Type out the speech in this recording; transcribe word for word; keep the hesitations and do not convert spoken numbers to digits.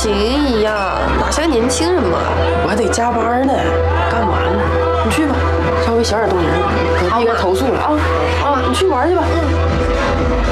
一样，哪像年轻人嘛？我还得加班呢，干不完了。你去吧，稍微小点动静，隔壁该投诉了啊啊！你去玩去吧。嗯。